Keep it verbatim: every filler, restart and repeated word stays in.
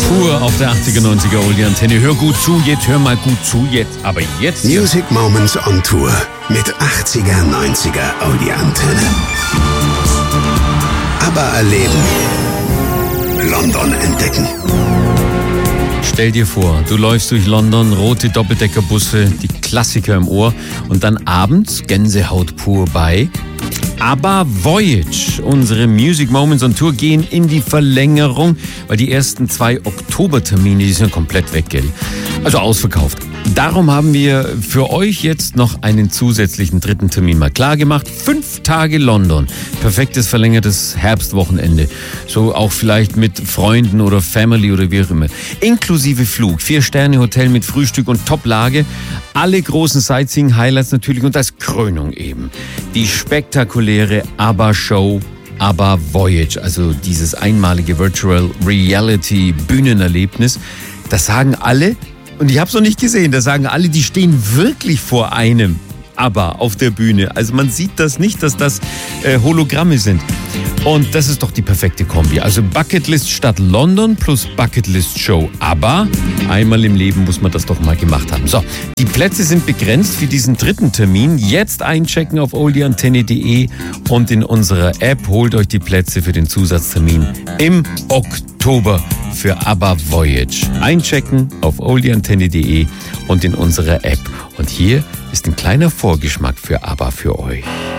Pur auf der achtziger, neunziger Oldie Antenne. Hör gut zu, jetzt hör mal gut zu, jetzt. Aber jetzt... Music Moments on Tour mit achtziger, neunziger Oldie Antenne. ABBA erleben. London entdecken. Stell dir vor, du läufst durch London, rote Doppeldeckerbusse, die Klassiker im Ohr und dann abends Gänsehaut pur bei ABBA Voyage. Unsere Music Moments on Tour gehen in die Verlängerung, weil die ersten zwei Oktobertermine, die sind komplett weg, gell? Also ausverkauft. Darum haben wir für euch jetzt noch einen zusätzlichen dritten Termin mal klar gemacht. Fünf Tage London. Perfektes verlängertes Herbstwochenende. So auch vielleicht mit Freunden oder Family oder wie auch immer. Inklusive Flug, Vier-Sterne-Hotel mit Frühstück und Top-Lage. Alle großen Sightseeing-Highlights natürlich und als Krönung eben die spektakuläre ABBA-Show ABBA Voyage. Also dieses einmalige Virtual Reality Bühnenerlebnis. Das sagen alle. Und ich habe es noch nicht gesehen, da sagen alle, die stehen wirklich vor einem ABBA auf der Bühne. Also man sieht das nicht, dass das äh, Hologramme sind. Und das ist doch die perfekte Kombi. Also Bucketlist Stadt London plus Bucketlist Show ABBA. Einmal im Leben muss man das doch mal gemacht haben. So, die Plätze sind begrenzt für diesen dritten Termin. Jetzt einchecken auf oldie antenne punkt de und in unserer App holt euch die Plätze für den Zusatztermin im Oktober für ABBA Voyage. Einchecken auf oldie antenne punkt de und in unserer App. Und hier ist ein kleiner Vorgeschmack für ABBA für euch.